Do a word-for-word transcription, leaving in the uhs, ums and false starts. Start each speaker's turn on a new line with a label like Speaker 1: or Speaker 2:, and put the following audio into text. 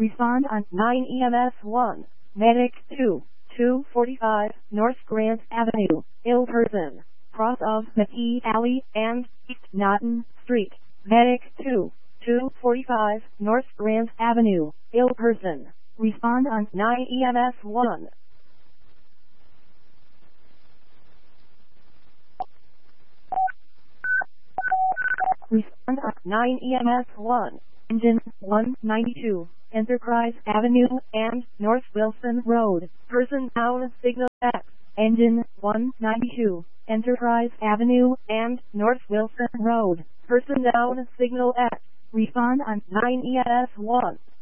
Speaker 1: Respond on nine E M S one. Medic two. two forty-five North Grant Avenue, ill person, cross of McKee Alley and East Naughton Street. Medic two. two forty-five North Grant Avenue, ill person. Respond on nine E M S one. Respond on nine E M S one. Engine one ninety-two, Enterprise Avenue and North Wilson Road. Person down signal X. Engine one ninety-two, Enterprise Avenue and North Wilson Road. Person down signal X. Respond on nine E M S one.